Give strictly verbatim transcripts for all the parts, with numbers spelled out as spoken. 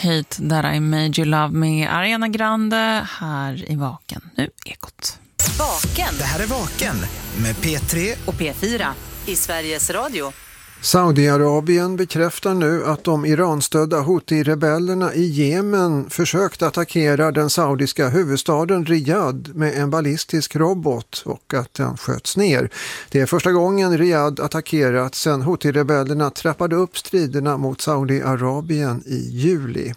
Hate That I Made You Love med Ariana Grande här i Vaken. Nu Ekot. Vaken. Det här är Vaken med P tre och P fyra i Sveriges Radio. Saudiarabien bekräftar nu att de Iranstödda Houthi-rebellerna i Jemen försökt attackera den saudiska huvudstaden Riyadh med en ballistisk robot och att den sköts ner. Det är första gången Riyadh attackerats sedan Houthi-rebellerna trappade upp striderna mot Saudiarabien i juli.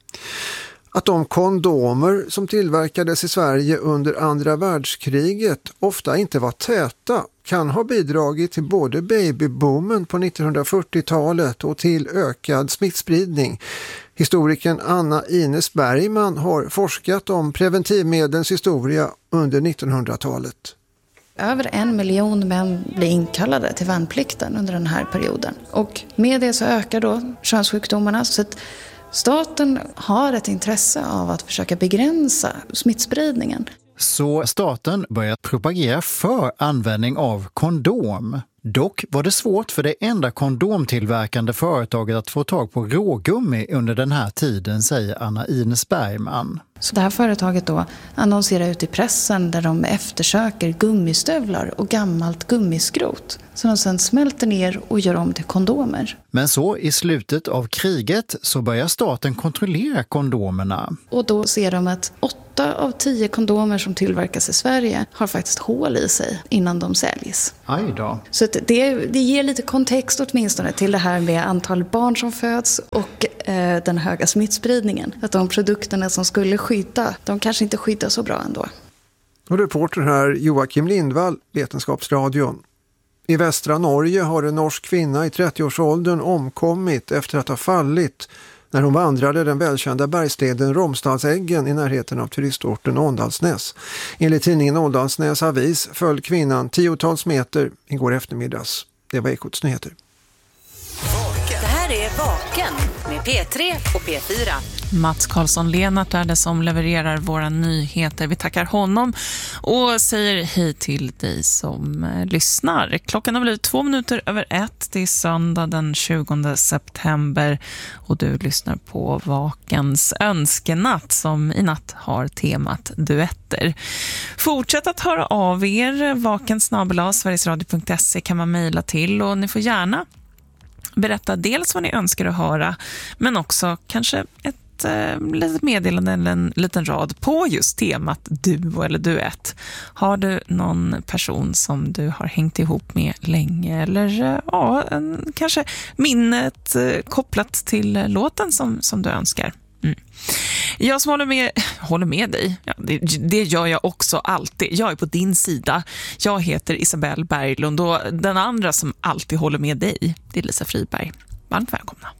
Att de kondomer som tillverkades i Sverige under andra världskriget ofta inte var täta kan ha bidragit till både babyboomen på nittonhundrafyrtiotalet och till ökad smittspridning. Historikern Anna Ines Bergman har forskat om preventivmedlens historia under nittonhundratalet. Över en miljon män blir inkallade till värnplikten under den här perioden. Och med det så ökar då könssjukdomarna, så att staten har ett intresse av att försöka begränsa smittspridningen. Så staten börjat propagera för användning av kondom. Dock var det svårt för det enda kondomtillverkande företaget att få tag på rågummi under den här tiden, säger Anna Ines Bergman. Så det här företaget då annonserar ut i pressen där de eftersöker gummistövlar och gammalt gummiskrot som de sedan smälter ner och gör om till kondomer. Men så i slutet av kriget så börjar staten kontrollera kondomerna. Och då ser de att åtta av tio kondomer som tillverkas i Sverige har faktiskt hål i sig innan de säljs. Aj då. Så att det, det ger lite kontext åtminstone till det här med antal barn som föds och eh, den höga smittspridningen. Att de produkterna som skulle skydda, de kanske inte skyddar så bra ändå. Och reporter här Joakim Lindvall, Vetenskapsradion. I västra Norge har en norsk kvinna i trettioårsåldern omkommit efter att ha fallit när hon vandrade den välkända bergsleden Romsdalseggen i närheten av turistorten Åndalsnäs. Enligt tidningen Åndalsnäs avis föll kvinnan tiotals meter igår eftermiddags. Det var Ekots nyheter. Det här är Vaken med P tre och P fyra. Mats Karlsson-Lenart är det som levererar våra nyheter. Vi tackar honom och säger hej till dig som eh, lyssnar. Klockan har blivit två minuter över ett. Det är söndag den tjugonde september och du lyssnar på Vakens önskenatt som i natt har temat duetter. Fortsätt att höra av er. Vaken snabel-a sverigesradio punkt se kan man mejla till och ni får gärna berätta dels vad ni önskar att höra men också kanske ett litet meddelande eller en liten rad på just temat duo eller duett. Har du någon person som du har hängt ihop med länge eller ja, en, kanske minnet kopplat till låten som, som du önskar? Mm. Jag som håller med, håller med dig, ja, det, det gör jag också alltid. Jag är på din sida. Jag heter Isabelle Berglund och den andra som alltid håller med dig, det är Lisa Friberg. Varmt välkomna.